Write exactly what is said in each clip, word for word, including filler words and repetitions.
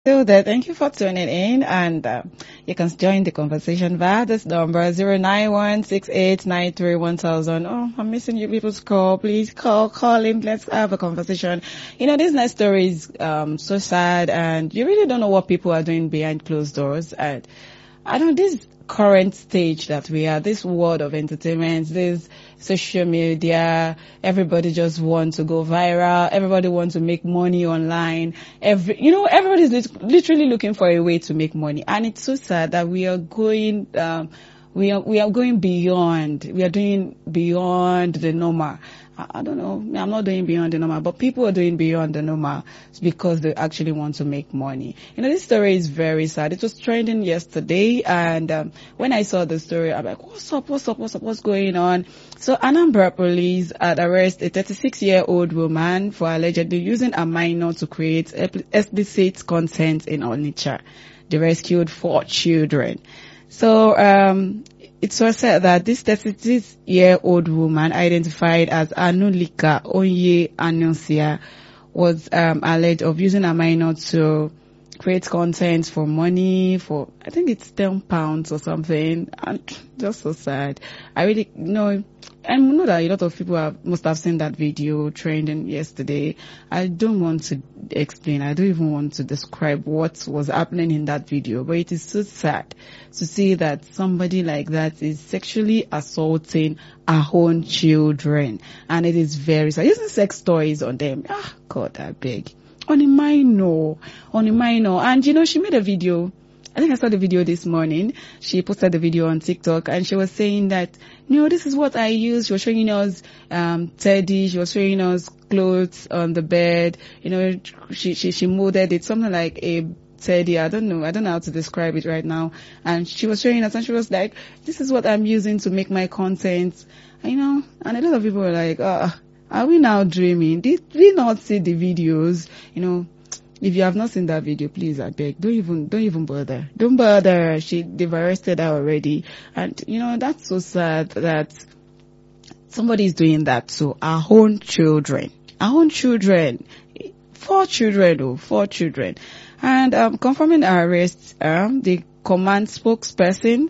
So there, thank you for tuning in, and uh, you can join the conversation via this number zero nine one six eight nine three one thousand. Oh, I'm missing you people's call. Please call, call in. Let's have a conversation. You know, this next story is um so sad, and you really don't know what people are doing behind closed doors. And I don't this current stage that we are, this world of entertainment, this social media, everybody just wants to go viral, everybody wants to make money online, every, you know, everybody's lit- literally looking for a way to make money. And it's so sad that we are going, um, we are, we are going beyond, we are doing beyond the normal. I, I don't know, I'm not doing beyond the normal, but people are doing beyond the normal because they actually want to make money. You know, this story is very sad. It was trending yesterday, and um, when I saw the story, I'm like, what's up, what's up, what's up, what's going on? So Anambra police had arrested a thirty-six-year-old woman for allegedly using a minor to create explicit content in Onitsha. They rescued four children. So um it was said that this thirty-six-year-old woman, identified as Anulika Onye Anunsia, was um alleged of using a minor to create content for money, for I think it's ten pounds or something, and just so sad. I really you know I know that a lot of people have, must have seen that video trending yesterday. I don't want to explain. I don't even want to describe what was happening in that video, but it is so sad to see that somebody like that is sexually assaulting our own children, and it is very sad. Using sex toys on them. Ah, God, I beg. On a minor, on a minor, and you know, she made a video. I think I saw the video this morning. She posted the video on TikTok, and she was saying that, you know, this is what I use. She was showing us um teddy. She was showing us clothes on the bed. You know, she she she molded it something like a teddy. I don't know. I don't know how to describe it right now. And she was showing us, and she was like, "This is what I'm using to make my content." And, you know, and a lot of people were like, "Ah, oh, are we now dreaming? Did we not see the videos?" You know. If you have not seen that video, please, I beg, don't even, don't even bother. Don't bother. She, they've arrested her already. And, you know, that's so sad that somebody is doing that to our own children. Our own children. Four children, oh, four children. And, um, confirming her arrest, um, the command spokesperson,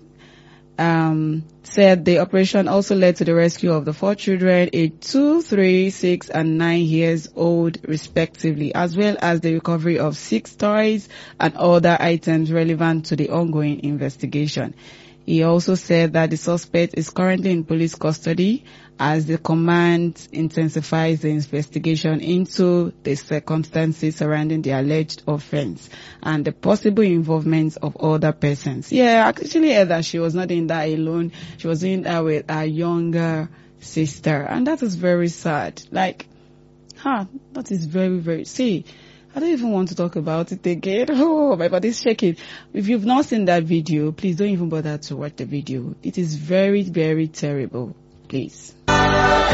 um, said the operation also led to the rescue of the four children, aged two, three, six, and nine years old, respectively, as well as the recovery of six toys and other items relevant to the ongoing investigation. He also said that the suspect is currently in police custody as the command intensifies the investigation into the circumstances surrounding the alleged offense and the possible involvement of other persons. Yeah, I actually heard that she was not in that alone. She was in that with her younger sister. And that is very sad. Like, huh, that is very, very, see, I don't even want to talk about it again. Oh, my body's shaking. If you've not seen that video, please don't even bother to watch the video. It is very, very terrible. Please.